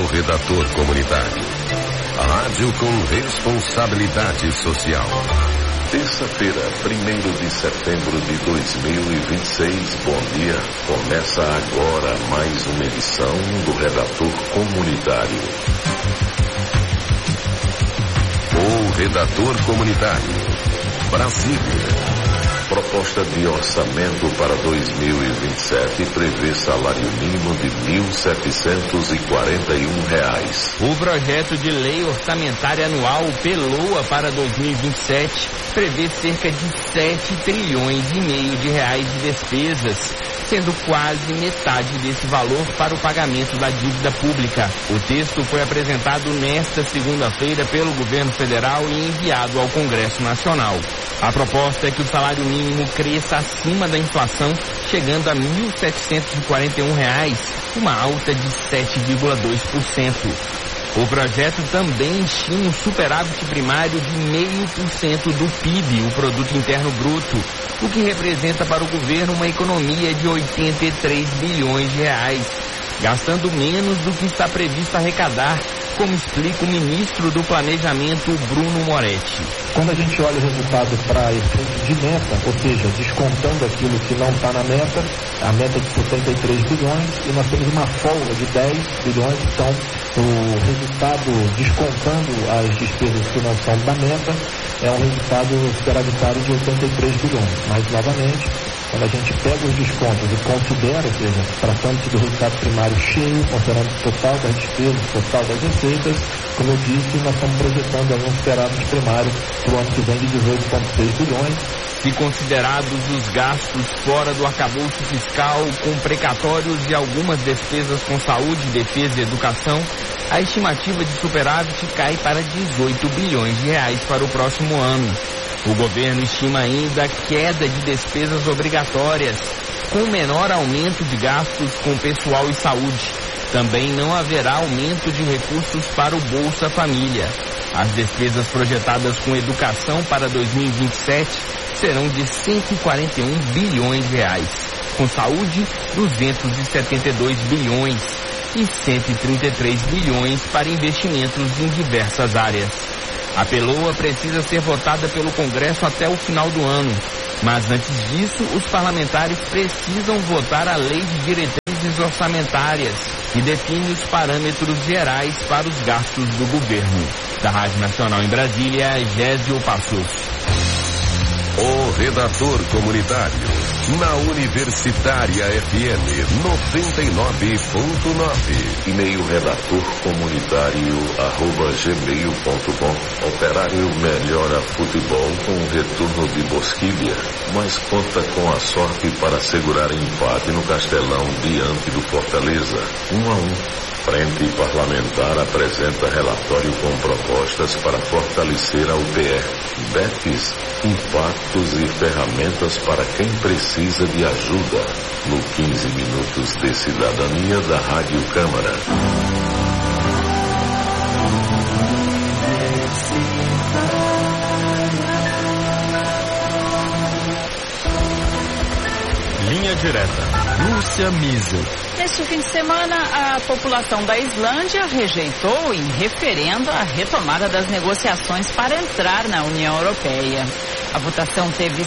redator comunitário. Rádio com responsabilidade social. Terça-feira, 1º de setembro de 2026. Bom dia. Começa agora mais uma edição do Redator Comunitário. O Redator Comunitário. Brasília. Proposta de orçamento para 2027 prevê salário mínimo de R$ 1.741. O projeto de lei orçamentária anual PELOA para 2027 prevê cerca de 7 trilhões e meio de reais de despesas, sendo quase metade desse valor para o pagamento da dívida pública. O texto foi apresentado nesta segunda-feira pelo governo federal e enviado ao Congresso Nacional. A proposta é que o salário mínimo cresça acima da inflação, chegando a R$ 1.741, uma alta de 7,2%. O projeto também estima um superávit primário de 0,5% do PIB, o Produto Interno Bruto, o que representa para o governo uma economia de 83 bilhões de reais, gastando menos do que está previsto arrecadar, como explica o ministro do Planejamento, Bruno Moretti. Quando a gente olha o resultado para efeito de meta, ou seja, descontando aquilo que não está na meta, a meta é de 73 bilhões e nós temos uma folga de 10 bilhões, então o resultado descontando as despesas que não são da meta é um resultado superavitário de 83 bilhões. Mas, novamente, quando a gente pega os descontos e considera, ou seja, tratando-se do resultado primário cheio, considerando o total das despesas, o total das receitas, como eu disse, nós estamos projetando um superávit primário para o ano que vem de 18,6 bilhões. Se considerados os gastos fora do arcabouço fiscal, com precatórios e algumas despesas com saúde, defesa e educação, a estimativa de superávit cai para 18 bilhões de reais para o próximo ano. O governo estima ainda queda de despesas obrigatórias, com menor aumento de gastos com pessoal e saúde. Também não haverá aumento de recursos para o Bolsa Família. As despesas projetadas com educação para 2027 serão de 141 bilhões de reais. Com saúde, 272 bilhões e 133 bilhões para investimentos em diversas áreas. A PELOA precisa ser votada pelo Congresso até o final do ano, mas antes disso, os parlamentares precisam votar a Lei de Diretrizes Orçamentárias, que define os parâmetros gerais para os gastos do governo. Da Rádio Nacional em Brasília, Gésio Passos. O Redator Comunitário, na Universitária FM 99.9. E-mail redatorcomunitário@gmail.com. Operário melhora futebol com o retorno de Bosquilha, mas conta com a sorte para segurar empate no Castelão diante do Fortaleza. 1-1. Frente Parlamentar apresenta relatório com propostas para fortalecer a UPE. Betis, impactos e ferramentas para quem precisa de ajuda. No 15 Minutos de Cidadania da Rádio Câmara. Linha Direta. Lúcia Miesel. Neste fim de semana, a população da Islândia rejeitou em referendo a retomada das negociações para entrar na União Europeia. A votação teve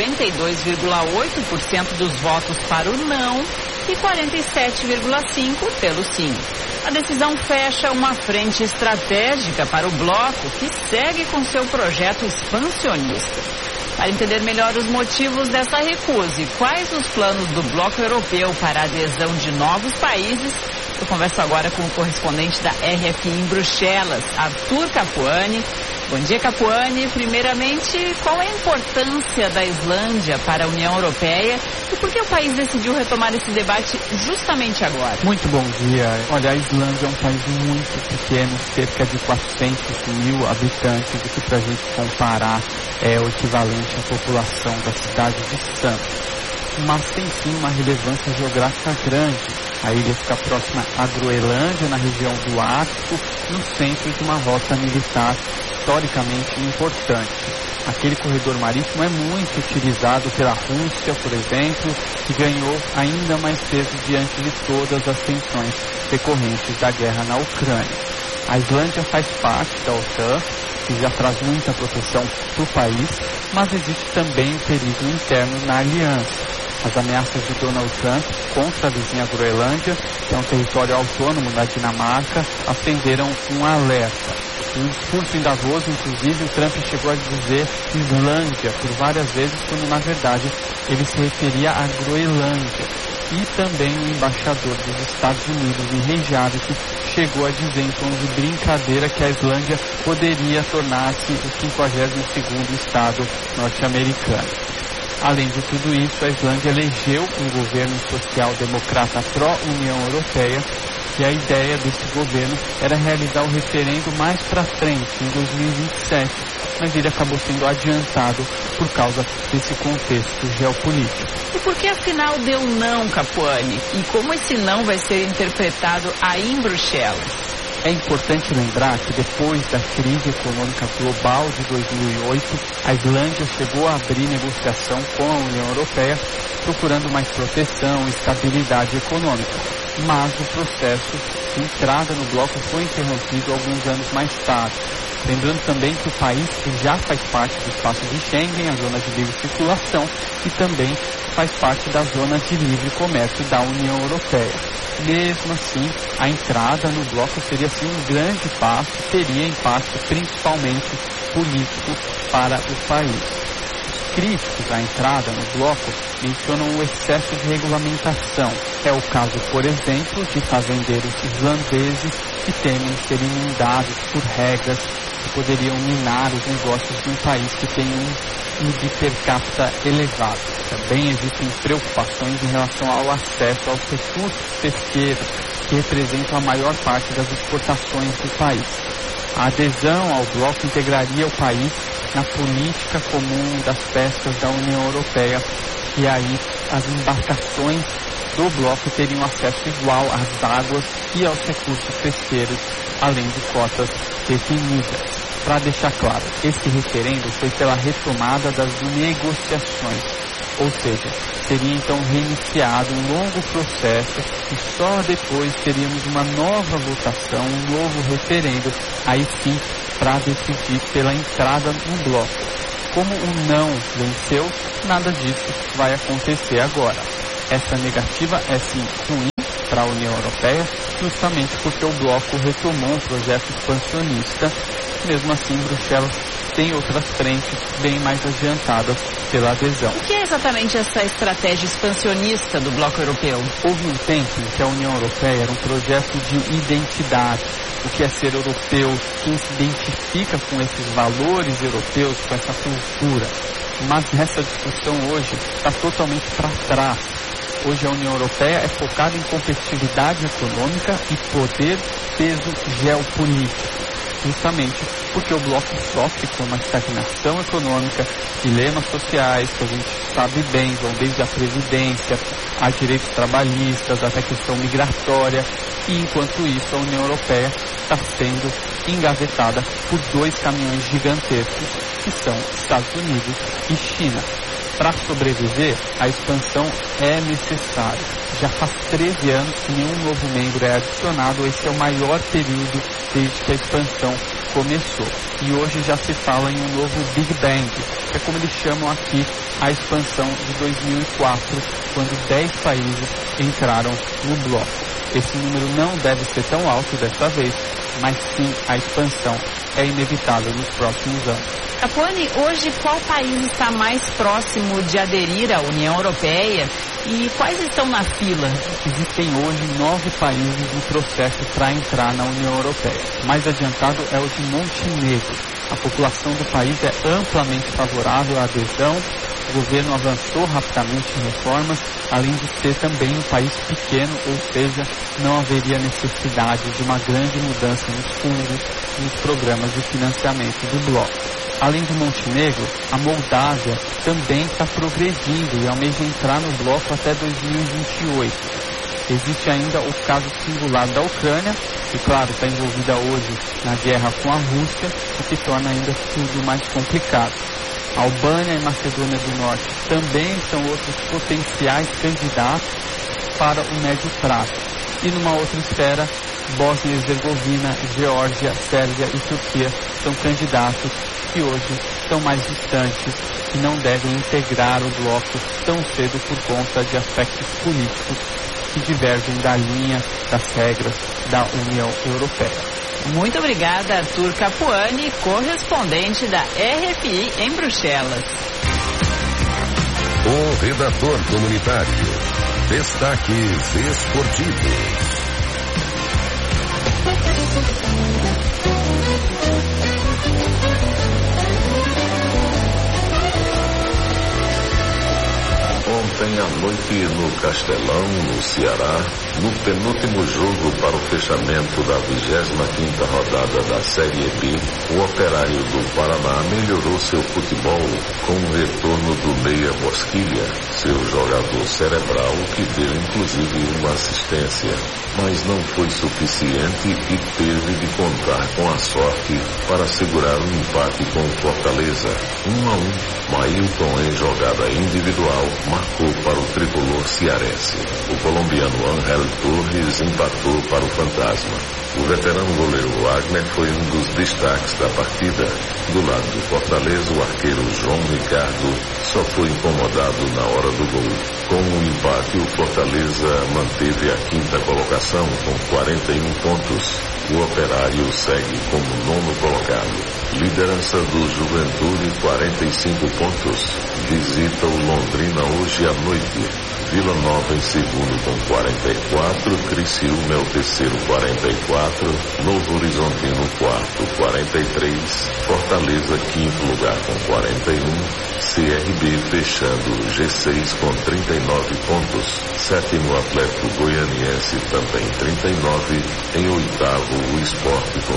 52,8% dos votos para o não e 47,5% pelo sim. A decisão fecha uma frente estratégica para o bloco, que segue com seu projeto expansionista. Para entender melhor os motivos dessa recusa e quais os planos do bloco europeu para a adesão de novos países, eu converso agora com o correspondente da RFI em Bruxelas, Arthur Capuani. Bom dia, Capuani. Primeiramente, qual é a importância da Islândia para a União Europeia e por que o país decidiu retomar esse debate justamente agora? Muito bom dia. Olha, a Islândia é um país muito pequeno, cerca de 400 mil habitantes, o que para a gente comparar é o equivalente à população da cidade de Santos. Mas tem sim uma relevância geográfica grande. A ilha fica próxima à Groenlândia, na região do Ártico, no centro de uma rota militar historicamente importante. Aquele corredor marítimo é muito utilizado pela Rússia, por exemplo, que ganhou ainda mais peso diante de todas as tensões decorrentes da guerra na Ucrânia. A Islândia faz parte da OTAN, que já traz muita proteção para o país, mas existe também o perigo interno na aliança. As ameaças de Donald Trump contra a vizinha Groenlândia, que é um território autônomo da Dinamarca, acenderam um alerta. No discurso em Davos, inclusive, o Trump chegou a dizer Islândia por várias vezes, quando na verdade ele se referia à Groenlândia. E também o embaixador dos Estados Unidos em Reykjavik chegou a dizer em tom de brincadeira que a Islândia poderia tornar-se o 52º estado norte-americano. Além de tudo isso, a Islândia elegeu um governo social-democrata pró-União Europeia, e a ideia desse governo era realizar o referendo mais para frente, em 2027, mas ele acabou sendo adiantado por causa desse contexto geopolítico. E por que afinal deu não, Capuani? E como esse não vai ser interpretado aí em Bruxelas? É importante lembrar que depois da crise econômica global de 2008, a Islândia chegou a abrir negociação com a União Europeia, procurando mais proteção e estabilidade econômica. Mas o processo de entrada no bloco foi interrompido alguns anos mais tarde. Lembrando também que o país já faz parte do espaço de Schengen, a zona de livre circulação, e também faz parte da zona de livre comércio da União Europeia. Mesmo assim, a entrada no bloco seria sim um grande passo, teria impacto principalmente político para o país. Os críticos à entrada no bloco mencionam o excesso de regulamentação. É o caso, por exemplo, de fazendeiros islandeses que temem ser inundados por regras que poderiam minar os negócios de um país que tem um PIB per capita elevado. Também existem preocupações em relação ao acesso aos recursos pesqueiros, que representam a maior parte das exportações do país. A adesão ao bloco integraria o país na política comum das pescas da União Europeia, e aí as embarcações do bloco teriam acesso igual às águas e aos recursos pesqueiros, além de cotas definidas. Para deixar claro, esse referendo foi pela retomada das negociações, ou seja, seria então reiniciado um longo processo e só depois teríamos uma nova votação, um novo referendo, aí sim, para decidir pela entrada no bloco. Como o não venceu, nada disso vai acontecer agora. Essa negativa é sim ruim para a União Europeia, justamente porque o bloco retomou um projeto expansionista. Mesmo assim, Bruxelas tem outras frentes bem mais adiantadas pela adesão. O que é exatamente essa estratégia expansionista do bloco europeu? Houve um tempo em que a União Europeia era um projeto de identidade. O que é ser europeu, quem se identifica com esses valores europeus, com essa cultura. Mas essa discussão hoje está totalmente para trás. Hoje a União Europeia é focada em competitividade econômica e poder, peso geopolítico. Justamente porque o bloco sofre com uma estagnação econômica, dilemas sociais que a gente sabe bem, vão desde a previdência, a direitos trabalhistas, até a questão migratória, e enquanto isso a União Europeia está sendo engavetada por dois caminhões gigantescos, que são Estados Unidos e China. Para sobreviver, a expansão é necessária. Já faz 13 anos que nenhum novo membro é adicionado, esse é o maior período desde que a expansão começou. E hoje já se fala em um novo Big Bang, que é como eles chamam aqui a expansão de 2004, quando 10 países entraram no bloco. Esse número não deve ser tão alto dessa vez, mas sim a expansão é inevitável nos próximos anos. Capuani, hoje qual país está mais próximo de aderir à União Europeia e quais estão na fila? Existem hoje 9 países no processo para entrar na União Europeia. O mais adiantado é o de Montenegro. A população do país é amplamente favorável à adesão. O governo avançou rapidamente em reformas, além de ser também um país pequeno, ou seja, não haveria necessidade de uma grande mudança nos fundos e nos programas de financiamento do bloco. Além de Montenegro, a Moldávia também está progredindo e almeja entrar no bloco até 2028. Existe ainda o caso singular da Ucrânia, que, claro, está envolvida hoje na guerra com a Rússia, o que torna ainda tudo mais complicado. Albânia e Macedônia do Norte também são outros potenciais candidatos para o médio prazo. E numa outra esfera, Bósnia e Herzegovina, Geórgia, Sérvia e Turquia são candidatos que hoje estão mais distantes e não devem integrar o bloco tão cedo por conta de aspectos políticos que divergem da linha das regras da União Europeia. Muito obrigada, Arthur Capuani, correspondente da RFI em Bruxelas. O redator comunitário. Destaques esportivos. Ontem à noite no Castelão, no Ceará, no penúltimo jogo para o fechamento da 25ª rodada da Série B, o Operário do Paraná melhorou seu futebol com o retorno do meia Bosquilha, seu jogador cerebral, que deu inclusive uma assistência. Mas não foi suficiente e teve de contar com a sorte para segurar um empate com o Fortaleza. 1-1. Mailton, em jogada individual, marcou para o tricolor cearense. O colombiano Ángel Torres empatou para o Fantasma. O veterano goleiro Wagner foi um dos destaques da partida. Do lado do Fortaleza, o arqueiro João Ricardo só foi incomodado na hora do gol. Com o empate, o Fortaleza manteve a 5ª colocação com 41 pontos. O Operário segue como 9º colocado. Liderança do Juventude, 45 pontos. Visita o Londrina hoje à noite. Vila Nova em segundo com 44, Criciúma é o terceiro 44, Novo Horizontino quarto 43, Fortaleza quinto lugar com 41, CRB fechando o G6 com 39 pontos, sétimo Atlético Goianiense também 39, em oitavo o Sport com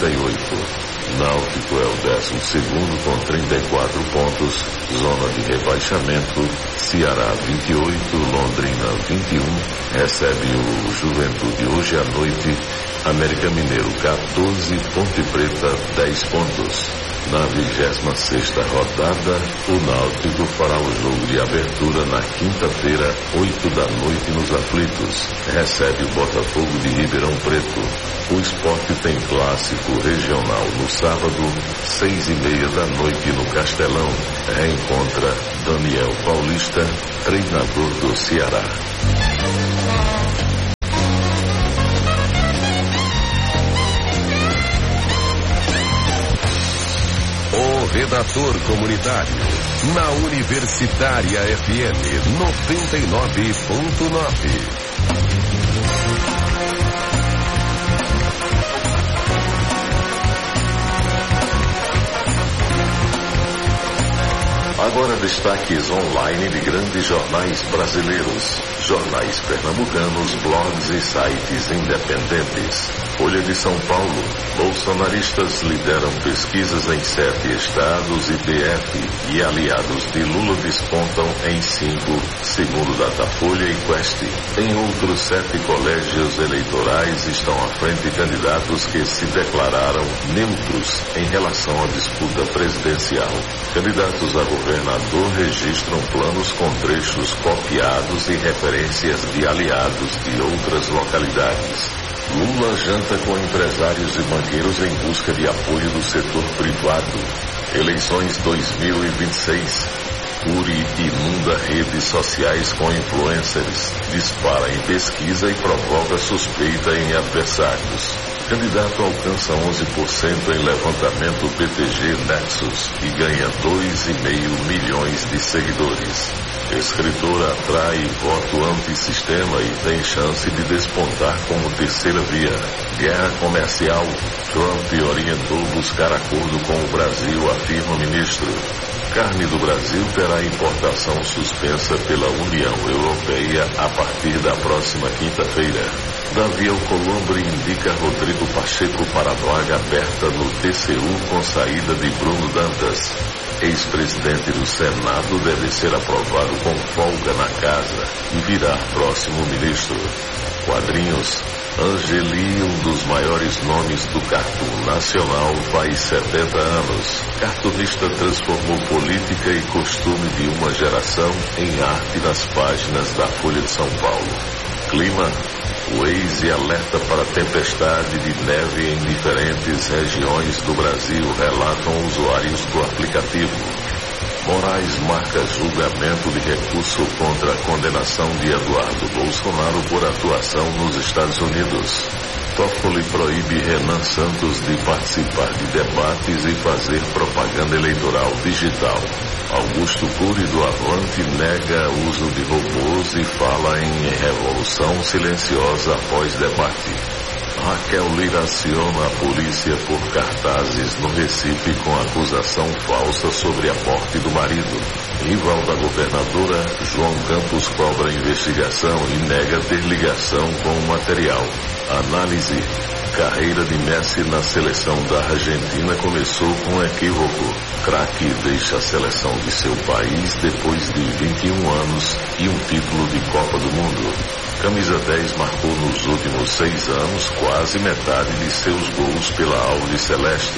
38. Náutico é o 12º com 34 pontos, zona de rebaixamento, Ceará 28, Londrina 21, recebe o Juventude hoje à noite, América Mineiro 14, Ponte Preta 10 pontos. Na 26ª rodada, o Náutico fará o jogo de abertura na quinta-feira, 8 da noite nos Aflitos. Recebe o Botafogo de Ribeirão Preto. O Sport tem clássico regional no sábado, 6h30 da noite no Castelão. Reencontra Daniel Paulista, treinador do Ceará. O redator comunitário, na Universitária FM 99.9. Agora destaques online de grandes jornais brasileiros, jornais pernambucanos, blogs e sites independentes. Folha de São Paulo, bolsonaristas lideram pesquisas em 7 estados e DF e aliados de Lula despontam em 5, segundo Datafolha e Quest. Em outros 7 colégios eleitorais estão à frente candidatos que se declararam neutros em relação à disputa presidencial. Candidatos a governador registram planos com trechos copiados e referências de aliados de outras localidades. Lula janta com empresários e banqueiros em busca de apoio do setor privado. Eleições 2026. Uri inunda redes sociais com influencers, dispara em pesquisa e provoca suspeita em adversários. Candidato alcança 11% em levantamento PTG Nexus e ganha 2,5 milhões de seguidores. Escritor atrai voto antissistema e tem chance de despontar como terceira via. Guerra comercial. Trump orientou buscar acordo com o Brasil, afirma o ministro. Carne do Brasil terá importação suspensa pela União Europeia a partir da próxima quinta-feira. Davi Alcolumbre indica Rodrigo Pacheco para vaga aberta no TCU com saída de Bruno Dantas. Ex-presidente do Senado deve ser aprovado com folga na casa e virar próximo ministro. Quadrinhos. Angeli, um dos maiores nomes do cartoon nacional, faz 70 anos. Cartunista transformou política e costume de uma geração em arte nas páginas da Folha de São Paulo. Clima: o Waze alerta para tempestade de neve em diferentes regiões do Brasil, relatam usuários do aplicativo. Moraes marca julgamento de recurso contra a condenação de Eduardo Bolsonaro por atuação nos Estados Unidos. Toffoli proíbe Renan Santos de participar de debates e fazer propaganda eleitoral digital. Augusto Cury, do Avante, nega uso de robôs e fala em revolução silenciosa após debate. Raquel Lira aciona a polícia por cartazes no Recife com acusação falsa sobre a morte do marido. Rival da governadora, João Campos cobra investigação e nega ter ligação com o material. Análise: carreira de Messi na seleção da Argentina começou com um equívoco. Craque deixa a seleção de seu país depois de 21 anos e um título de Copa do Mundo. Camisa 10 marcou nos últimos 6 anos quase metade de seus gols pela Alviceleste.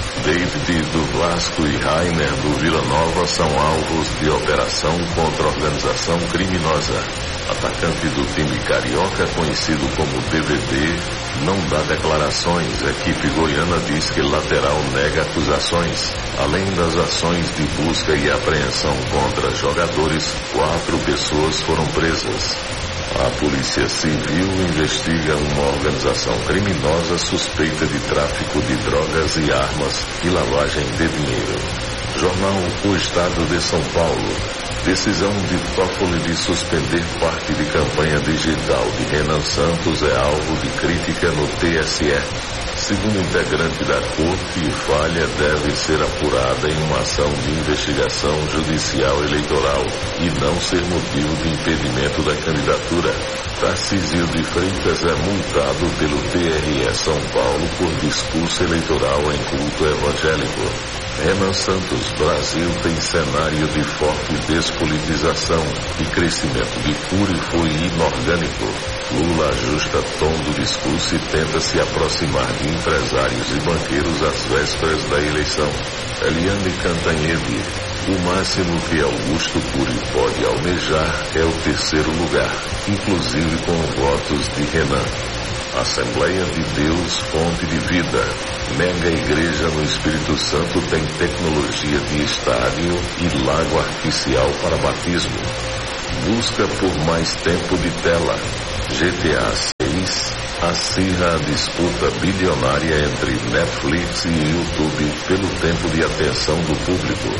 David do Vasco e Rainer do Vila Nova são alvos de operação contra a organização criminosa. Atacante do time carioca, conhecido como DVD, não dá declarações. A equipe goiana diz que lateral nega acusações. Além das ações de busca e apreensão contra jogadores, 4 pessoas foram presas. A Polícia Civil investiga uma organização criminosa suspeita de tráfico de drogas e armas e lavagem de dinheiro. Jornal O Estado de São Paulo. Decisão de Toffoli de suspender parte de campanha digital de Renan Santos é alvo de crítica no TSE. Segundo integrante da corte, falha deve ser apurada em uma ação de investigação judicial eleitoral e não ser motivo de impedimento da candidatura. Tarcísio de Freitas é multado pelo TRE São Paulo por discurso eleitoral em culto evangélico. Renan Santos: Brasil tem cenário de forte despolitização e crescimento de Cury foi inorgânico. Lula ajusta tom do discurso e tenta se aproximar de empresários e banqueiros às vésperas da eleição. Eliane Cantanhede: o máximo que Augusto Cury pode almejar é o 3º lugar, inclusive com votos de Renan. Assembleia de Deus, fonte de vida. Mega igreja no Espírito Santo tem tecnologia de estádio e lago artificial para batismo. Busca por mais tempo de tela. GTA 6 acirra a disputa bilionária entre Netflix e YouTube pelo tempo de atenção do público.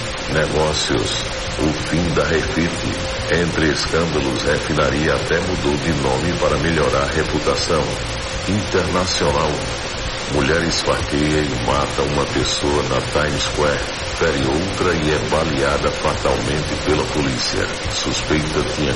Negócios: o fim da Refit. Entre escândalos, refinaria até mudou de nome para melhorar a reputação. Internacional: mulher esfaqueia e mata uma pessoa na Times Square, fere outra e é baleada fatalmente pela polícia. Suspeita tinha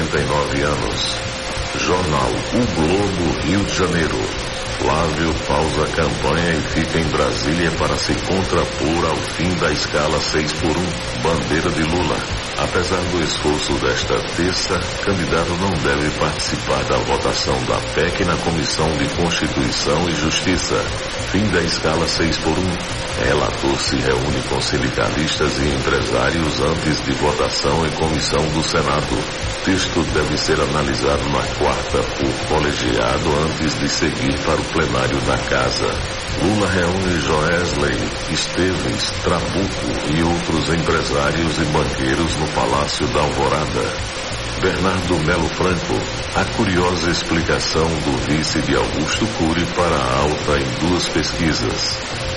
49 anos. Jornal O Globo, Rio de Janeiro. Flávio pausa a campanha e fica em Brasília para se contrapor ao fim da escala 6x1, bandeira de Lula. Apesar do esforço desta terça, candidato não deve participar da votação da PEC na Comissão de Constituição e Justiça. Fim da escala 6x1. Relator se reúne com sindicalistas e empresários antes de votação em comissão do Senado. Texto deve ser analisado na quarta por colegiado antes de seguir para o plenário da Casa. Lula reúne Joesley, Esteves, Trabuco e outros empresários e banqueiros no Palácio da Alvorada. Bernardo Melo Franco: a curiosa explicação do vice de Augusto Cury para a alta em 2 pesquisas.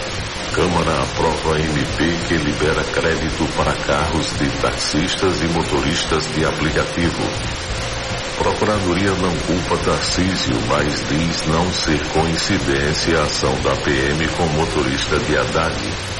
Câmara aprova MP que libera crédito para carros de taxistas e motoristas de aplicativo. Procuradoria não culpa Tarcísio, mas diz não ser coincidência a ação da PM com motorista de Haddad.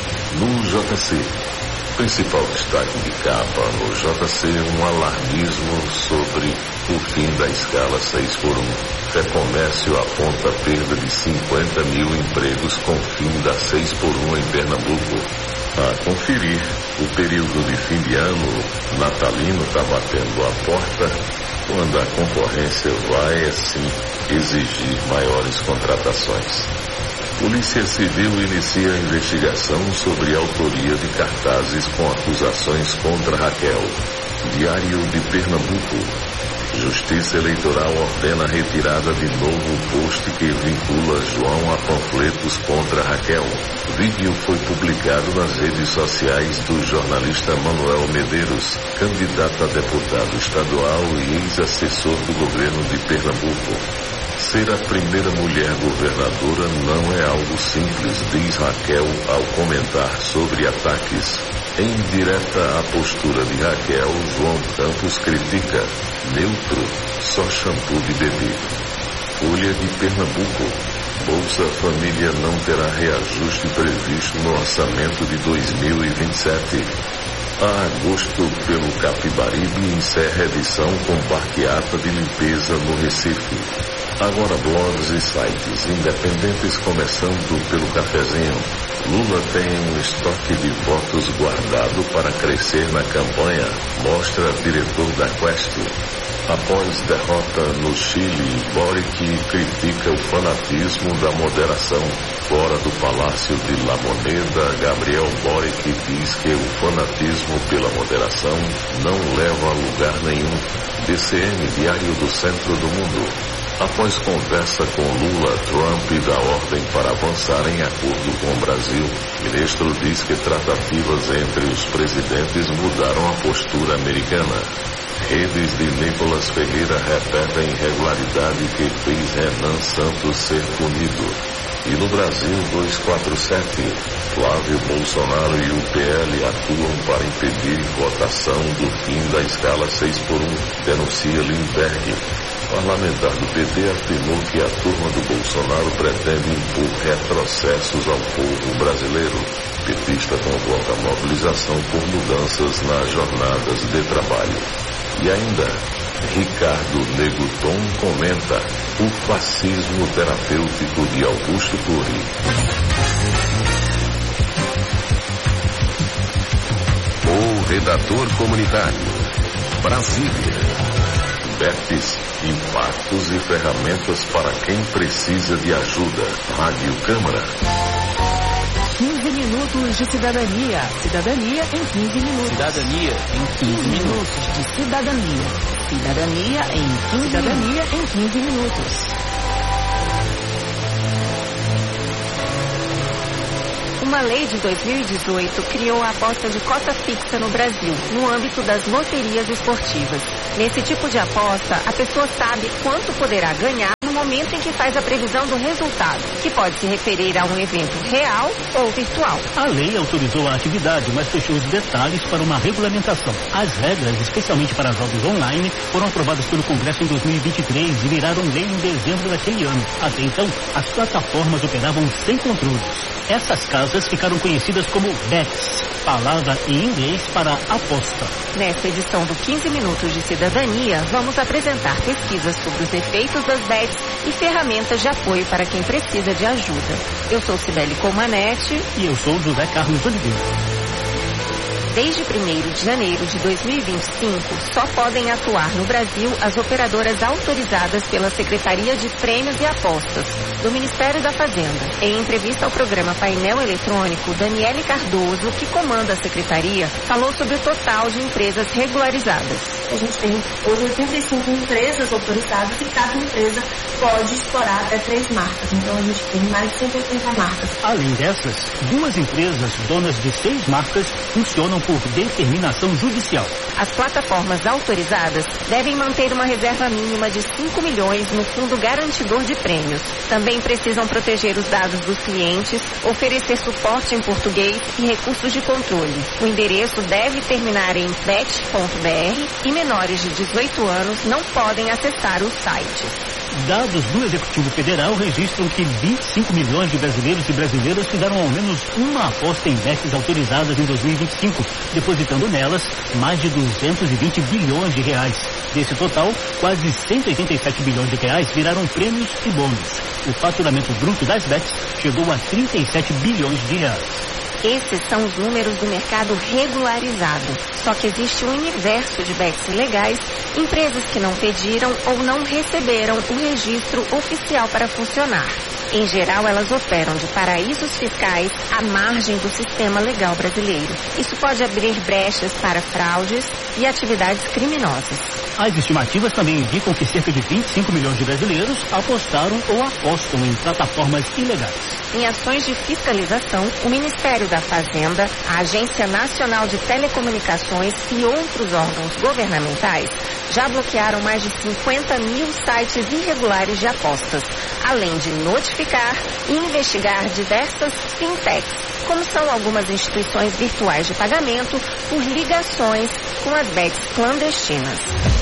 No JC, principal destaque de capa no JC, um alarmismo sobre o fim da escala 6x1. Comércio aponta perda de 50 mil empregos com fim da 6x1 em Pernambuco. A conferir, o período de fim de ano natalino está batendo a porta quando a concorrência vai, assim, exigir maiores contratações. Polícia Civil inicia a investigação sobre a autoria de cartazes com acusações contra Raquel. Diário de Pernambuco. Justiça Eleitoral ordena a retirada de novo post que vincula João a panfletos contra Raquel. Vídeo foi publicado nas redes sociais do jornalista Manuel Medeiros, candidato a deputado estadual e ex-assessor do governo de Pernambuco. Ser a primeira mulher governadora não é algo simples, diz Raquel ao comentar sobre ataques. Em direta à postura de Raquel, João Campos critica: neutro, só shampoo de bebê. Folha de Pernambuco. Bolsa Família não terá reajuste previsto no orçamento de 2027. A agosto, pelo Capibaribe, encerra edição com barqueata de limpeza no Recife. Agora blogs e sites independentes, começando pelo Cafezinho. Lula tem um estoque de votos guardado para crescer na campanha, mostra diretor da Quest. Após derrota no Chile, Boric critica o fanatismo da moderação. Fora do Palácio de La Moneda, Gabriel Boric diz que o fanatismo pela moderação não leva a lugar nenhum. DCM, Diário do Centro do Mundo. Após conversa com Lula, Trump dá ordem para avançar em acordo com o Brasil. O ministro diz que tratativas entre os presidentes mudaram a postura americana. Redes de Nicolas Ferreira repetem irregularidade que fez Renan Santos ser punido. E no Brasil 247, Flávio Bolsonaro e o PL atuam para impedir votação do fim da escala 6x1, denuncia Lindbergh. Parlamentar do PT afirmou que a turma do Bolsonaro pretende impor retrocessos ao povo brasileiro. Petista convoca a mobilização por mudanças nas jornadas de trabalho. E ainda, Ricardo Neguton comenta o fascismo terapêutico de Augusto Cury. O redator comunitário. Brasília. BEPS, impactos e ferramentas para quem precisa de ajuda. Rádio Câmara. 15 minutos de cidadania. Cidadania em 15 minutos. Cidadania em 15 minutos. De cidadania. Cidadania em 15 Cidadania em 15 minutos. Uma lei de 2018 criou a aposta de cota fixa no Brasil, no âmbito das loterias esportivas. Nesse tipo de aposta, a pessoa sabe quanto poderá ganhar no momento em que faz a previsão do resultado, que pode se referir a um evento real ou virtual. A lei autorizou a atividade, mas fechou os detalhes para uma regulamentação. As regras, especialmente para jogos online, foram aprovadas pelo Congresso em 2023 e viraram lei em dezembro daquele ano. Até então, as plataformas operavam sem controles. Essas casas ficaram conhecidas como bets, palavra em inglês para aposta. Nesta edição do 15 Minutos de Cidadania, vamos apresentar pesquisas sobre os efeitos das bets e ferramentas de apoio para quem precisa de ajuda. Eu sou Cibele Colmanete. E eu sou José Carlos Oliveira. Desde 1º de janeiro de 2025, só podem atuar no Brasil as operadoras autorizadas pela Secretaria de Prêmios e Apostas, do Ministério da Fazenda. Em entrevista ao programa Painel Eletrônico, Daniele Cardoso, que comanda a Secretaria, falou sobre o total de empresas regularizadas. A gente tem hoje 85 empresas autorizadas e cada empresa pode explorar até 3 marcas. Então a gente tem mais de 180 marcas. Além dessas, 2 empresas donas de 6 marcas funcionam por determinação judicial. As plataformas autorizadas devem manter uma reserva mínima de 5 milhões no Fundo Garantidor de Prêmios. Também precisam proteger os dados dos clientes, oferecer suporte em português e recursos de controle. O endereço deve terminar em bet.br e menores de 18 anos não podem acessar os sites. Dados do Executivo Federal registram que 25 milhões de brasileiros e brasileiras fizeram ao menos uma aposta em bets autorizadas em 2025, depositando nelas mais de 220 bilhões de reais. Desse total, quase 187 bilhões de reais viraram prêmios e bônus. O faturamento bruto das bets chegou a 37 bilhões de reais. Esses são os números do mercado regularizado. Só que existe um universo de bets ilegais, empresas que não pediram ou não receberam o registro oficial para funcionar. Em geral, elas operam de paraísos fiscais à margem do sistema legal brasileiro. Isso pode abrir brechas para fraudes e atividades criminosas. As estimativas também indicam que cerca de 25 milhões de brasileiros apostaram ou apostam em plataformas ilegais. Em ações de fiscalização, o Ministério da Fazenda, a Agência Nacional de Telecomunicações e outros órgãos governamentais já bloquearam mais de 50 mil sites irregulares de apostas, além de notificar e investigar diversas fintechs, como são algumas instituições virtuais de pagamento por ligações com as bets clandestinas.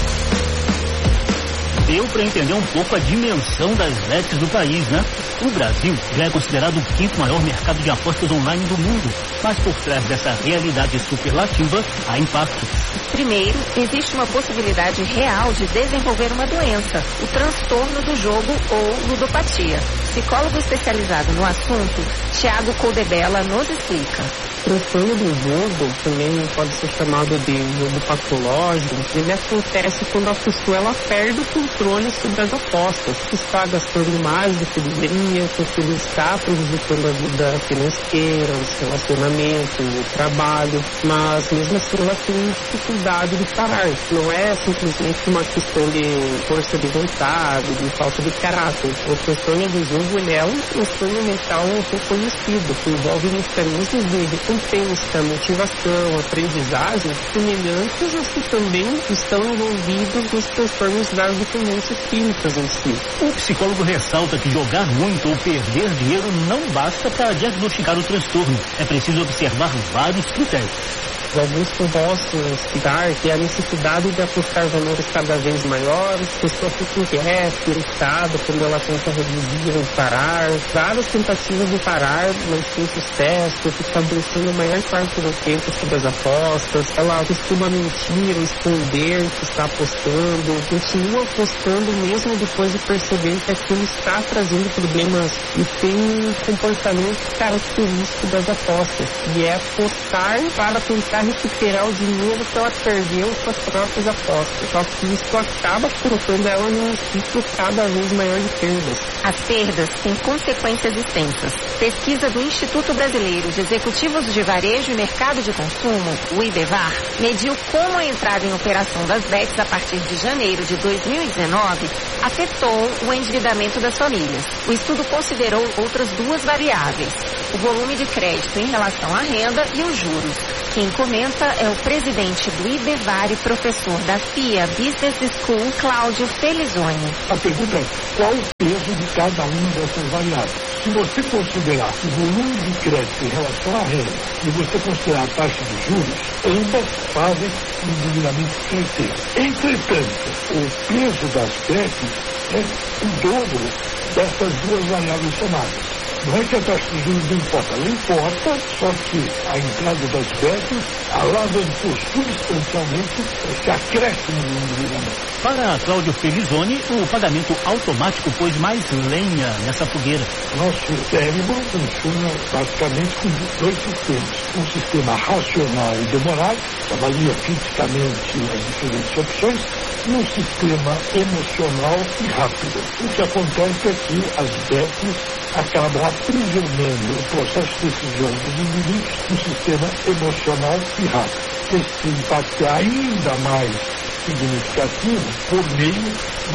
Deu para entender um pouco a dimensão das bets do país, né? O Brasil já é considerado o 5º maior mercado de apostas online do mundo, mas por trás dessa realidade superlativa há impactos. Primeiro, existe uma possibilidade real de desenvolver uma doença, o transtorno do jogo ou ludopatia. Psicólogo especializado no assunto, Thiago Coldebella nos explica. O transtorno do jogo também pode ser chamado de jogo patológico. Ele acontece quando a pessoa perde o controle sobre as apostas, que está gastando mais do que deveria, porque ele está prejudicando a vida financeira, o relacionamento, o trabalho, mas mesmo assim ela tem dificuldade de parar. Não é simplesmente uma questão de força de vontade, de falta de caráter. O transtorno do jogo ele é um transtorno mental reconhecido, que envolve mecanismos de recompensa, motivação, aprendizagem, semelhantes aos que também estão envolvidos nos transtornos das dependências químicas em si. O psicólogo ressalta que jogar muito ou perder dinheiro não basta para diagnosticar o transtorno. É preciso observar vários critérios. Alguns possam explicar que a necessidade de apostar valores cada vez maiores, a pessoa fica inquieta, irritada quando ela tenta reduzir ou parar, várias tentativas de parar, mas sem sucesso, fica pensando a maior parte do tempo sobre as apostas, ela costuma mentir, esconder que está apostando, continua apostando mesmo depois de perceber que aquilo está trazendo problemas e tem um comportamento característico das apostas, e é apostar para tentar recuperar o dinheiro que ela perdeu com as próprias apostas. Só que isso acaba colocando ela num ciclo cada vez maior de perdas. As perdas têm consequências extensas. Pesquisa do Instituto Brasileiro de Executivos de Varejo e Mercado de Consumo, o IBEVAR, mediu como a entrada em operação das bets a partir de janeiro de 2019 afetou o endividamento das famílias. O estudo considerou outras duas variáveis: o volume de crédito em relação à renda e os juros. Quem comenta é o presidente do IBEVAR e professor da FIA Business School, Cláudio Felizoni. A pergunta é qual o peso de cada uma dessas variáveis. Se você considerar o volume de crédito em relação à renda e você considerar a taxa de juros, ambas fazem o endividamento crescer. Entretanto, o peso das bets é o dobro dessas duas variáveis somadas. Não é que a taxa de juros não importa, ela importa, só que a entrada das bets alavancou substancialmente esse acréscimo no endividamento. Para Cláudio Felizoni, o pagamento automático pôs mais lenha nessa fogueira. Nosso cérebro funciona basicamente com dois sistemas. Um sistema racional e demorado, que avalia criticamente as diferentes opções, e um sistema emocional e rápido. O que acontece é que as bets acabam aprisionando o processo de decisão dos indivíduos no sistema emocional e rápido. Esse impacto é ainda mais significativo por meio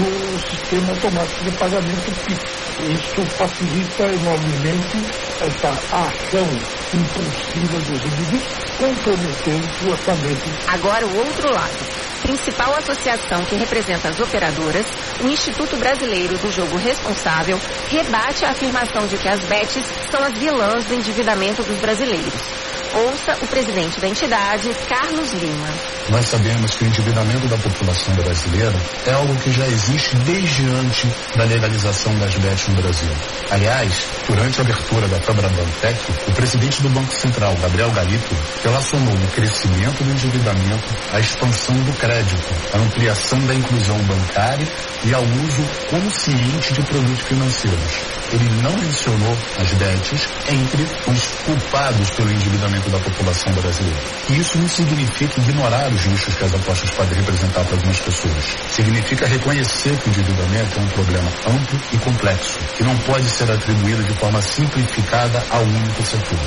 do sistema automático de pagamento PIX. Isso facilita enormemente essa ação impulsiva dos indivíduos, comprometendo o orçamento. Agora o outro lado. Principal associação que representa as operadoras, o Instituto Brasileiro do Jogo Responsável, rebate a afirmação de que as bets são as vilãs do endividamento dos brasileiros. Ouça o presidente da entidade, Carlos Lima. Nós sabemos que o endividamento da população brasileira é algo que já existe desde antes da legalização das bets no Brasil. Aliás, durante a abertura da Febrabantec, o presidente do Banco Central, Gabriel Galito, relacionou o crescimento do endividamento à expansão do crédito, à ampliação da inclusão bancária e ao uso consciente de produtos financeiros. Ele não mencionou as bets entre os culpados pelo endividamento da população brasileira. E isso não significa ignorar os riscos que as apostas podem representar para algumas pessoas. Significa reconhecer que o endividamento é um problema amplo e complexo, que não pode ser atribuído de forma simplificada a um único setor.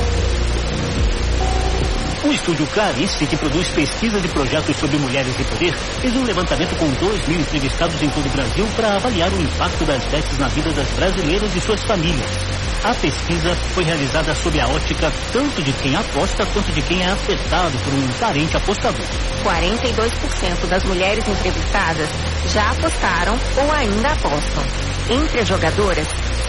O estúdio Clarice, que produz pesquisa de projetos sobre mulheres e poder, fez um levantamento com 2.000 entrevistados em todo o Brasil para avaliar o impacto das bets na vida das brasileiras e suas famílias. A pesquisa foi realizada sob a ótica tanto de quem aposta quanto de quem é afetado por um parente apostador. 42% das mulheres entrevistadas já apostaram ou ainda apostam. Entre as jogadoras,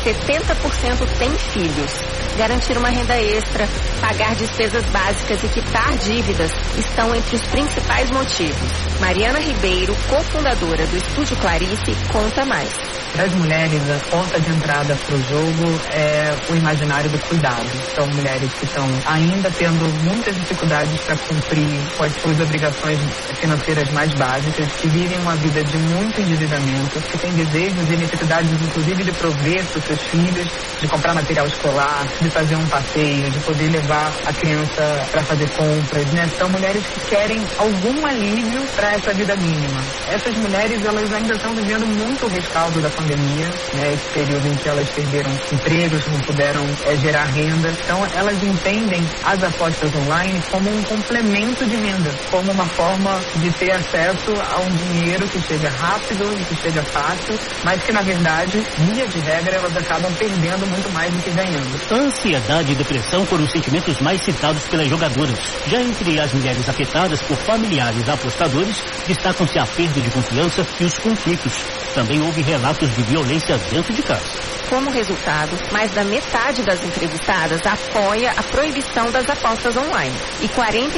70% têm filhos. Garantir uma renda extra, pagar despesas básicas e quitar dívidas estão entre os principais motivos. Mariana Ribeiro, cofundadora do Estúdio Clarice, conta mais. Para as mulheres, a porta de entrada para o jogo é o imaginário do cuidado. São mulheres que estão ainda tendo muitas dificuldades para cumprir com as suas obrigações financeiras mais básicas, que vivem uma vida de muito endividamento, que têm desejos e necessidades, inclusive, de prover para os seus filhos, de comprar material escolar, de fazer um passeio, de poder levar a criança para fazer compras, né? São mulheres que querem algum alívio para essa vida mínima. Essas mulheres, elas ainda estão vivendo muito o rescaldo da pandemia, né? Esse período em que elas perderam empregos, não puderam gerar renda. Então, elas entendem as apostas online como um complemento de renda, como uma forma de ter acesso a um dinheiro que chega rápido e que chega fácil, mas que, na verdade, via de regra, elas acabam perdendo muito mais do que ganhando. Ansiedade e depressão foram os sentimentos mais citados pelas jogadoras. Já entre as mulheres afetadas por familiares apostadores, destacam-se a perda de confiança e os conflitos. Também houve relatos de violência dentro de casa. Como resultado, mais da metade das entrevistadas apoia a proibição das apostas online e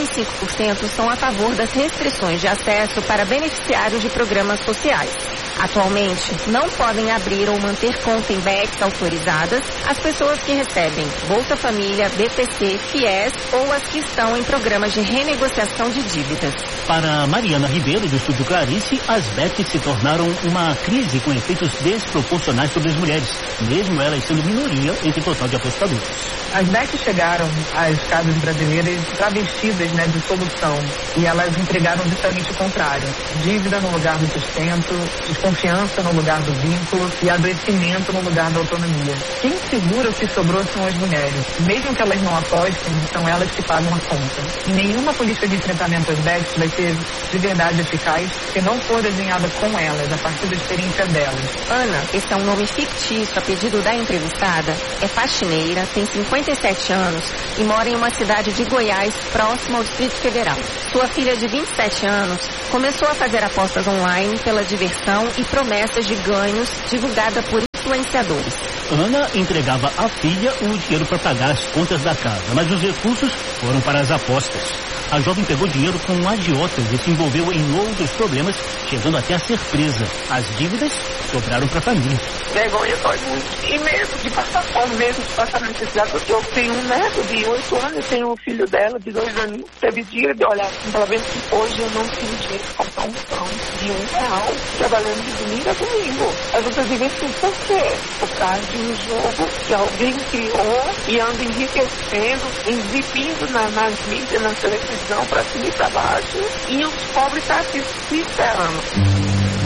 45% são a favor das restrições de acesso para beneficiários de programas sociais. Atualmente, não podem abrir ou manter conta em bets autorizadas as pessoas que recebem Bolsa Família, BPC, FIES ou as que estão em programas de renegociação de dívidas. Para Mariana Ribeiro, do Estúdio Clarice, as bets se tornaram uma crise com efeitos desproporcionais sobre as mulheres, mesmo elas sendo minoria entre o total de apostadores. As bets chegaram às casas brasileiras travestidas, né, de solução, e elas entregaram justamente o contrário. Dívida no lugar do sustento, desconfiança no lugar do vínculo e adoecimento no lugar da autonomia. Quem segura o que sobrou são as mulheres. Mesmo que elas não apostem, são elas que pagam a conta. E nenhuma política de enfrentamento às bets vai ser de verdade eficaz se não for desenhada com elas, a partir da experiência delas. Ana, esse é um nome fictício a pedido da entrevistada, é faxineira, tem 57 anos e mora em uma cidade de Goiás, próximo ao Distrito Federal. Sua filha de 27 anos começou a fazer apostas online pela diversão e promessas de ganhos divulgada por influenciadores. Ana entregava à filha o dinheiro para pagar as contas da casa, mas os recursos foram para as apostas. A jovem pegou dinheiro com agiotas e se envolveu em outros problemas, chegando até a ser presa. As dívidas sobraram para a família. Vergonha dói muito. E medo de passar fome, mesmo de passar necessidade. Porque eu tenho um neto de 8 anos, eu tenho um filho dela de 2 anos. Teve dia de olhar assim, pela vez que hoje eu não tenho dinheiro para comprar um pão de R$1, trabalhando de domingo a domingo. As outras dizem assim, por quê? Por causa de um jogo que alguém criou e anda enriquecendo, exibindo nas mídias, na televisão, para cima e para baixo, e os pobres estão aqui se esperando.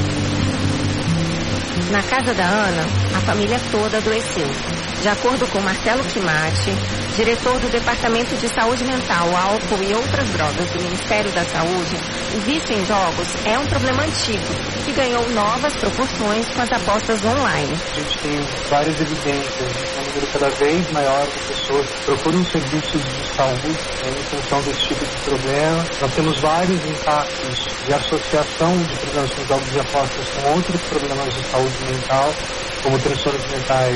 Na casa da Ana, a família toda adoeceu. De acordo com Marcelo Climati, diretor do Departamento de Saúde Mental, Álcool e Outras Drogas do Ministério da Saúde, o vício em jogos é um problema antigo, que ganhou novas proporções com as apostas online. A gente tem várias evidências, um número cada vez maior de pessoas que procuram serviços de saúde em função desse tipo de problema. Nós temos vários impactos de associação de problemas com jogos e apostas com outros problemas de saúde mental, como transtornos mentais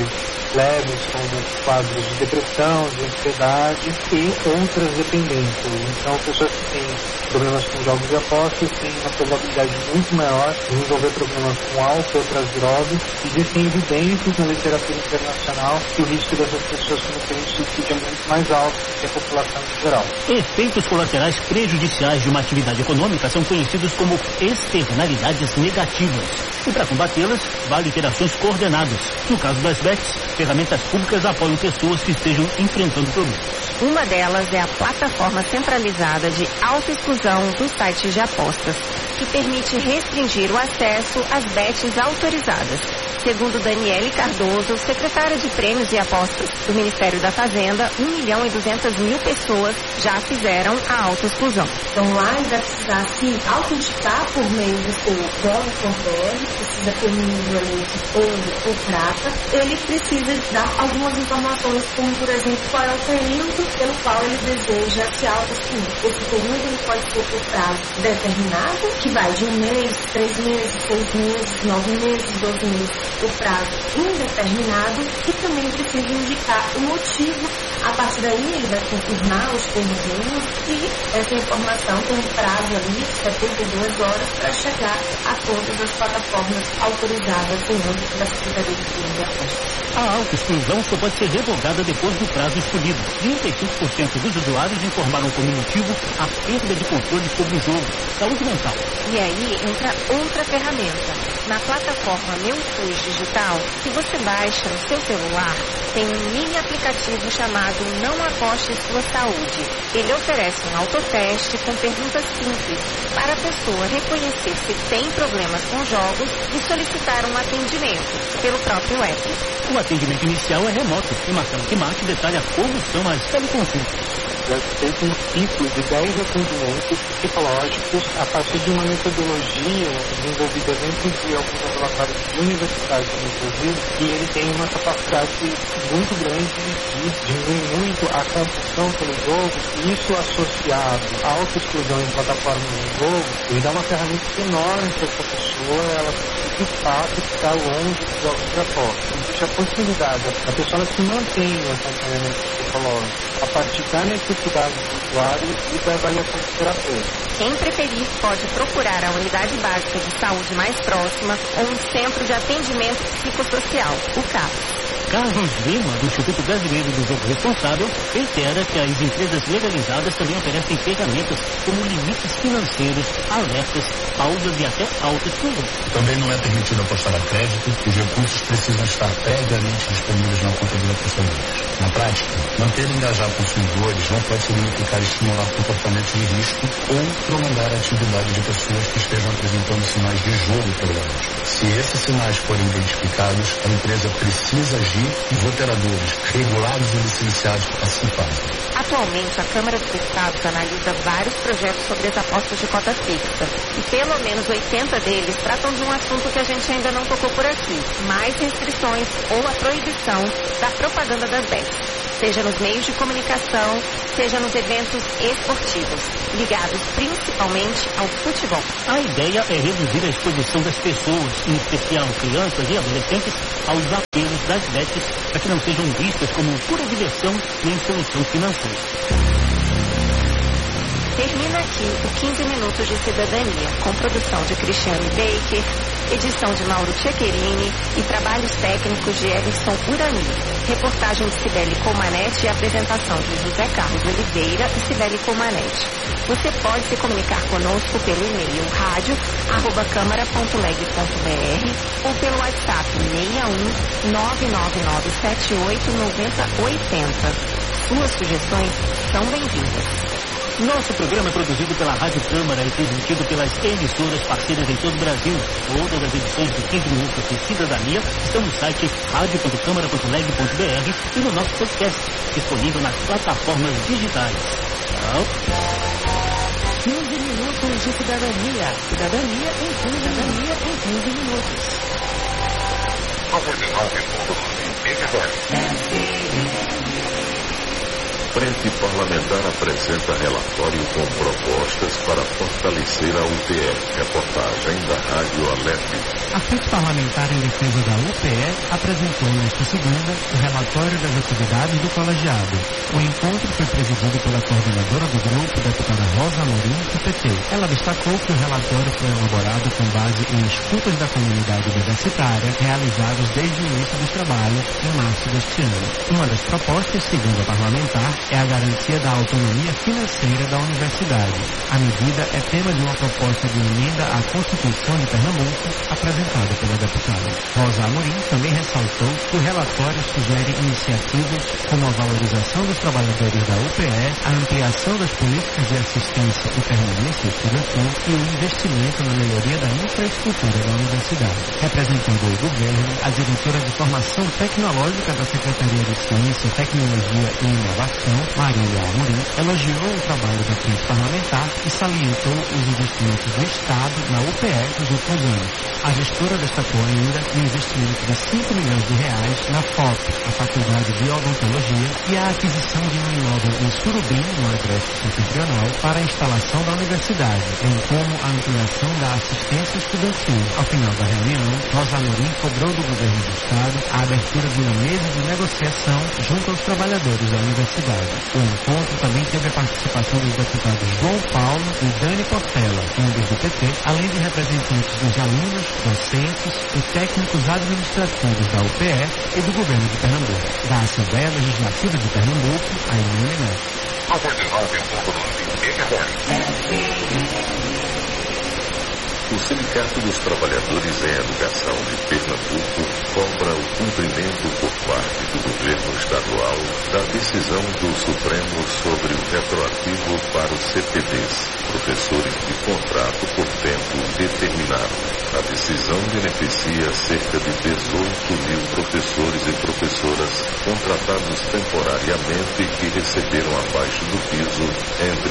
leves, como quadros de depressão, de ansiedade e outras dependências. Então, pessoas que têm problemas com jogos de apostas têm uma probabilidade muito maior de desenvolver problemas com álcool e outras drogas. Existem evidências na literatura internacional que o risco dessas pessoas cometerem suicídio é muito mais alto que a população em geral. Efeitos colaterais prejudiciais de uma atividade econômica são conhecidos como externalidades negativas. E para combatê-las, vale ter ações coordenadas. No caso das bets, ferramentas públicas apoiam pessoas que estejam enfrentando problemas. Uma delas é a plataforma centralizada de autoexclusão dos sites de apostas, que permite restringir o acesso às bets autorizadas. Segundo Daniele Cardoso, secretária de Prêmios e Apostas do Ministério da Fazenda, 1.200.000 pessoas já fizeram a autoexclusão. Então lá ele vai precisar se autenticar por meio do seu gov.br, precisa ter um nível ali de ouro ou prata. Ele precisa dar algumas informações, como por exemplo, qual é o período pelo qual ele deseja se autoexcluir. Esse período ele pode ser por prazo determinado, que vai de 1 mês, 3 meses, 6 meses, 9 meses, 12 meses. O prazo indeterminado e também precisa indicar o motivo. A partir daí ele vai confirmar os termos de uso e essa informação tem um prazo ali de 72 horas para chegar a todas as plataformas autorizadas no âmbito da Secretaria de Prêmios e Apostas. A autoexclusão só pode ser revogada depois do prazo escolhido. 35% dos usuários informaram como motivo a perda de controle sobre o jogo. Saúde mental. E aí entra outra ferramenta. Na plataforma Meu SUS Digital, se você baixa no seu celular, tem um mini aplicativo chamado Não Aposte Sua Saúde. Ele oferece um autoteste com perguntas simples para a pessoa reconhecer se tem problemas com jogos e solicitar um atendimento pelo próprio app. O atendimento inicial é remoto e Marcelo Kimati detalha como são as teleconsultas. Já feito um ciclo de 10 atendimentos psicológicos a partir de uma metodologia desenvolvida dentro de alguns laboratórios de universidades no Brasil, e ele tem uma capacidade muito grande de diminuir muito a compulsão pelo jogo, e isso associado à autoexclusão em plataformas de jogo, ele dá uma ferramenta enorme para essa pessoa, ela de fato ficar longe dos jogos de aposta. Existe a possibilidade da pessoa se mantém no acompanhamento psicológico a partir da necessidade do usuário e da avaliação do terapeuta. Quem preferir pode procurar a unidade básica de saúde mais próxima ou um centro de atendimento psicossocial, o CAPS. Carlos Lima, do Instituto Brasileiro do Jogo Responsável, reitera que as empresas legalizadas também oferecem ferramentas como limites financeiros, alertas, pausas e até autoexclusão. Também não é permitido apostar a crédito, os recursos precisam estar previamente disponíveis na conta dos apostadores. Na prática, manter e engajar consumidores não pode significar estimular comportamentos de risco ou prolongar a atividade de pessoas que estejam apresentando sinais de jogo problemático. Se esses sinais forem identificados, a empresa precisa agir e os operadores regulados e licenciados participarem. Atualmente, a Câmara dos Deputados analisa vários projetos sobre as apostas de cota fixa. E pelo menos 80 deles tratam de um assunto que a gente ainda não tocou por aqui. Mais restrições ou a proibição da propaganda das bets. Seja nos meios de comunicação, seja nos eventos esportivos, ligados principalmente ao futebol. A ideia é reduzir a exposição das pessoas, em especial crianças e adolescentes, aos apelos das bets, para que não sejam vistas como pura diversão nem solução financeira. Termina aqui o 15 Minutos de Cidadania, com produção de Cristiane Baker, edição de Mauro Tchequerini e trabalhos técnicos de Everson Urani. Reportagem de Cibele Colmanete e apresentação de José Carlos Oliveira e Cibele Colmanete. Você pode se comunicar conosco pelo e-mail radio@câmara.leg.br ou pelo WhatsApp 61 999789080. Suas sugestões são bem-vindas. Nosso programa é produzido pela Rádio Câmara e transmitido pelas emissoras parceiras em todo o Brasil. Todas as edições de 15 Minutos de Cidadania estão no site radio.câmara.leg.br e no nosso podcast, disponível nas plataformas digitais. Tchau. 15 Minutos de Cidadania. Cidadania em 15 minutos. 99.9 MHz. Frente Parlamentar apresenta relatório com propostas para fortalecer a UPE. Reportagem da Rádio Alerj. A Frente Parlamentar em Defesa da UPE apresentou nesta segunda o relatório das atividades do colegiado. O encontro foi presidido pela coordenadora do grupo, deputada Rosa Amorim, do PT. Ela destacou que o relatório foi elaborado com base em escutas da comunidade universitária realizadas desde o início dos trabalhos em março deste ano. Uma das propostas, segundo a parlamentar, é a garantia da autonomia financeira da universidade. A medida é tema de uma proposta de emenda à Constituição de Pernambuco, apresentada pela deputada. Rosa Amorim também ressaltou que o relatório sugere iniciativas como a valorização dos trabalhadores da UPE, a ampliação das políticas de assistência e permanência estudantil e o investimento na melhoria da infraestrutura da universidade. Representando o governo, a diretora de Formação Tecnológica da Secretaria de Ciência, Tecnologia e Inovação, Marília Amorim, elogiou o trabalho da Frente Parlamentar e salientou os investimentos do Estado na UPE nos últimos anos. A gestora destacou ainda o investimento de R$5 milhões na FOP, a Faculdade de Odontologia, e a aquisição de um imóvel em Surubim, no Agreste Setentrional, para a instalação da universidade, bem como a ampliação da assistência estudantil. Ao final da reunião, Rosa Amorim cobrou do governo do Estado a abertura de uma mesa de negociação junto aos trabalhadores da universidade. O encontro também teve a participação dos deputados João Paulo e Dani Portela, membros do PT, além de representantes dos alunos, docentes e técnicos administrativos da UPE e do governo de Pernambuco. Da Assembleia Legislativa de Pernambuco, a Emília Neto. O Sindicato dos Trabalhadores em Educação de Pernambuco cobra o cumprimento por parte do governo estadual da decisão do Supremo sobre o retroativo para os CPDs, professores de contrato por tempo determinado. A decisão beneficia cerca de 18 mil professores e professoras contratados temporariamente que receberam abaixo do piso entre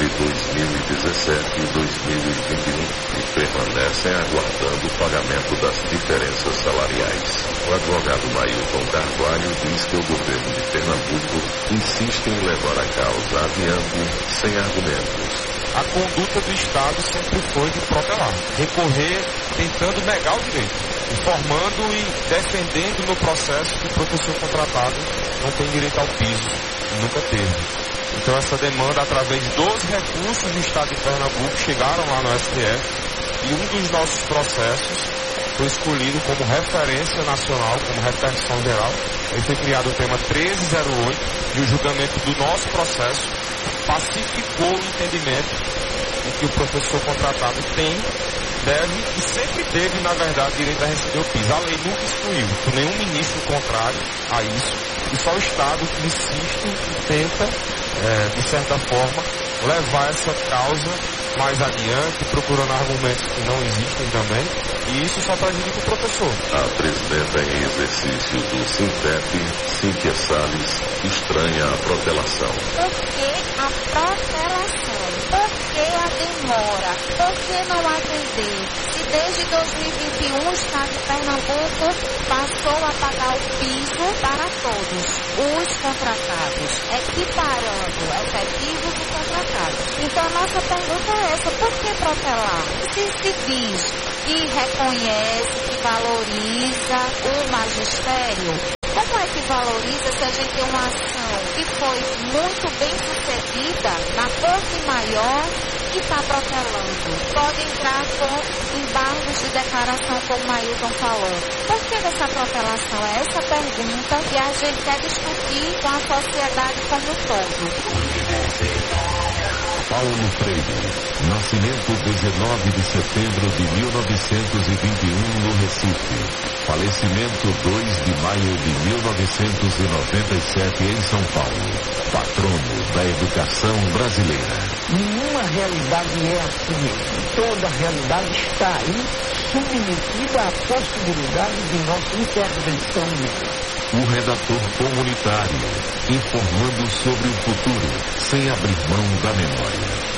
2017 e 2021 e permanecem aguardando o pagamento das diferenças salariais. O advogado Mailton Carvalho diz que o governo de Pernambuco insiste em levar a causa adiante sem argumentos. A conduta do Estado sempre foi de protelar, recorrer tentando negar o direito, informando e defendendo no processo que o professor contratado não tem direito ao piso, nunca teve. Então essa demanda, através de 12 recursos do Estado de Pernambuco, chegaram lá no STF e um dos nossos processos foi escolhido como referência nacional, como repercussão geral. Aí foi criado o tema 1308 e o julgamento do nosso processo pacificou o entendimento de que o professor contratado tem, deve e sempre teve, na verdade, direito a receber o piso. A lei nunca excluiu, por nenhum ministro contrário a isso, e só o Estado que insiste e tenta, de certa forma, levar essa causa mais adiante, procurando argumentos que não existem também, e isso só prejudica o professor. A presidenta em exercício do Sintep, Cíntia Salles, estranha a protelação. Por que a protelação? Por que a demora? Por que não atender? Se desde 2021 o Estado de Pernambuco passou a pagar o piso para todos os contratados, equiparando efetivos e contratados. Então a nossa pergunta é essa: por que protelar? Se diz que reconhece, que valoriza o magistério, como é que valoriza se a gente tem uma ação que foi muito bem sucedida na Corte Maior e está protelando? Pode entrar com embargos de declaração, como o Mailton falou. Por que dessa protelação? É essa pergunta que a gente quer discutir com a sociedade como um todo. Paulo Freire. Nascimento 19 de setembro de 1921 no Recife. Falecimento 2 de maio de 1997 em São Paulo. Patrono da educação brasileira. Nenhuma realidade é assim mesmo. Toda realidade está aí submetida à possibilidade de nossa intervenção nela. O redator comunitário, informando sobre o futuro, sem abrir mão da memória.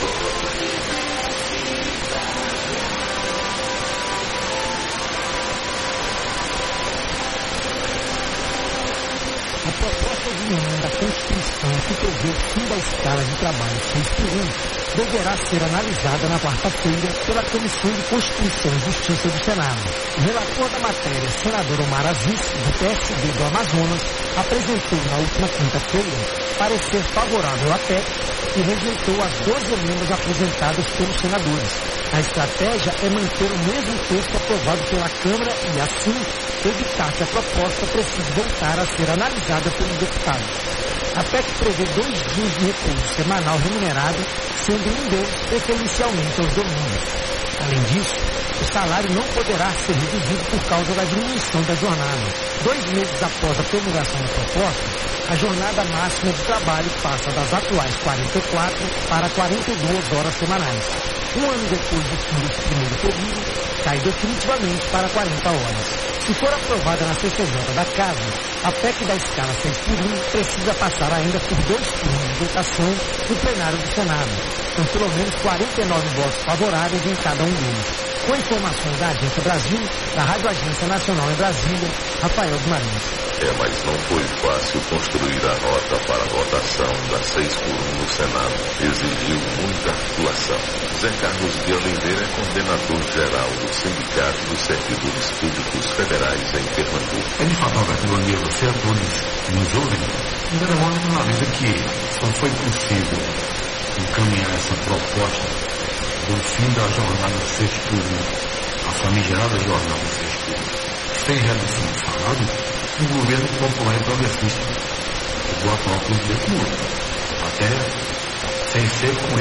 A proposta de emenda à Constituição que prevê o fim da escala de trabalho 6x1 deverá ser analisada na quarta-feira pela Comissão de Constituição e Justiça do Senado. O relator da matéria, senador Omar Aziz, do PSD do Amazonas, apresentou na última quinta-feira parecer favorável à PEC e rejeitou as 12 emendas apresentadas pelos senadores. A estratégia é manter o mesmo texto aprovado pela Câmara e, assim, evitar que a proposta precise voltar a ser analisada pelos deputados. A PEC prevê 2 dias de repouso semanal remunerado, sendo um deles preferencialmente aos domingos. Além disso, o salário não poderá ser reduzido por causa da diminuição da jornada. 2 meses após a promulgação da proposta, a jornada máxima de trabalho passa das atuais 44 para 42 horas semanais. Um ano depois do fim desse primeiro período, cai definitivamente para 40 horas. Se for aprovada na CCJ da Casa, a PEC da escala 6x1 precisa passar ainda por 2 turnos de votação no plenário do Senado. São pelo menos 49 votos favoráveis em cada um deles. Com informações da Agência Brasil, da Rádio Agência Nacional em Brasília, Rafael Guimarães. Mas não foi fácil construir a rota para a votação da 6x1 no Senado. Exigiu muita articulação. Zé Carlos de Oliveira é coordenador geral do Sindicato dos Servidores Públicos Federais em Pernambuco. É de fato uma categoria, você a todos que nos ouvem, primeira hora de uma vida que só foi possível encaminhar essa proposta do fim da jornada 6x1, a famigerada jornada 6x1, sem redução de salário, um governo popular e progressista do atual presidente Lula. Até sem ser com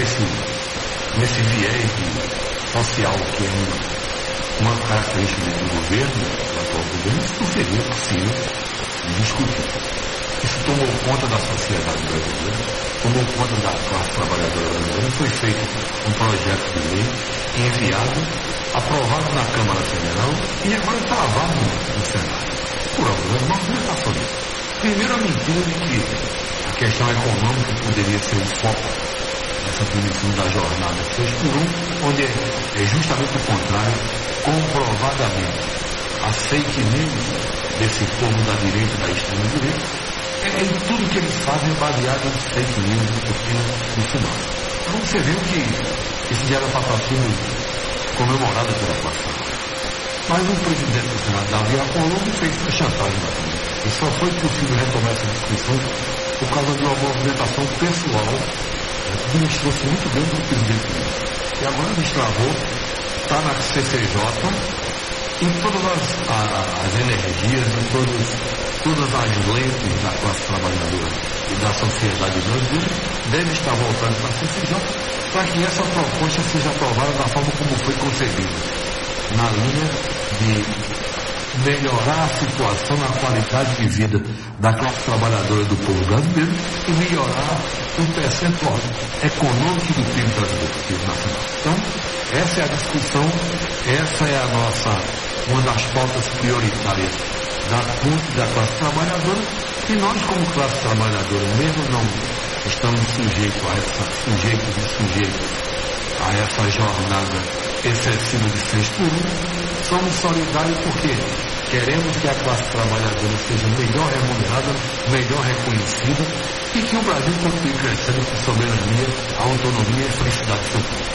esse viés social que é uma característica do governo, do atual governo, isso não seria possível de discutir. Isso tomou conta da sociedade brasileira, tomou conta da classe trabalhadora brasileira, foi feito um projeto de lei enviado, aprovado na Câmara Federal e agora travado no Senado. Por algumas movimentações. Primeiro, a mentira de que a questão econômica poderia ser o foco dessa punição da jornada 6x1, onde é justamente o contrário, comprovadamente. A fake news desse povo da direita e da extrema-direita em tudo que eles fazem baseado em fake news e cortina no final. Então você viu que isso já era para estar sendo comemorado pela classe. Mas o presidente do Senado, Davi Alcolumbre, fez a chantagem da política. E só foi possível retomar essa discussão por causa de uma movimentação pessoal que demonstrou-se muito bem do presidente Lula. E agora destravou, está na CCJ, em todas as energias, em todas as lentes da classe trabalhadora e da sociedade brasileira, deve estar voltando para a CCJ para que essa proposta seja aprovada da forma como foi concebida, na linha de melhorar a situação, a qualidade de vida da classe trabalhadora do povo brasileiro e melhorar o percentual econômico do PIB brasileiro, do PIB nacional. Então, essa é a discussão, essa é uma das pautas prioritárias da CUT, da classe trabalhadora, e nós, como classe trabalhadora, mesmo não estamos sujeitos a essa jornada excessiva de 6x1, somos solidários porque queremos que a classe trabalhadora seja melhor remunerada, melhor reconhecida e que o Brasil continue crescendo com soberania, autonomia e felicidade do seu povo.